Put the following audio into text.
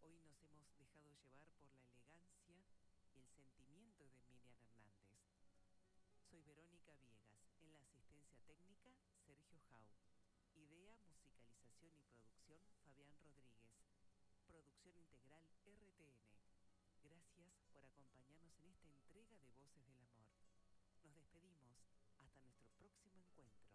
Hoy nos hemos dejado llevar por la elegancia y el sentimiento de Miriam Hernández. Soy Verónica Viegas, en la asistencia técnica Sergio Jau. Idea, musicalización y producción Fabián Rodríguez. Producción integral RTN. Gracias por acompañarnos en esta entrega de Voces del Amor. Nos despedimos hasta nuestro próximo encuentro.